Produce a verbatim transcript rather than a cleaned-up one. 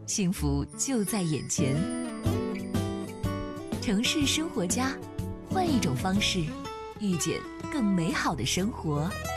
幸福就在眼前。城市生活家，换一种方式，遇见更美好的生活。